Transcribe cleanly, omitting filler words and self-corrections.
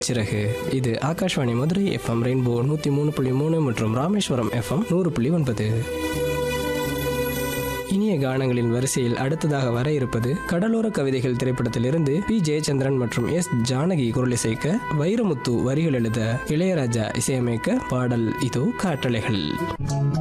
சிறகு. இது Akashvani Madurai FM rainbow 103.3 மற்றும் ராமேஸ்வரம் FM 100.9. இனிய கானங்களின் வரிசையில் அடுத்ததாக வர இருப்பது கடலோர கவிதைகள் திரைப்படத்திலிருந்து பி ஜெயச்சந்திரன் மற்றும் எஸ் ஜானகி குரலிசைக்க, வைரமுத்து வரிகள் எழுத, இளையராஜா இசையமைக்க பாடல் இதோ காற்றலைகள்.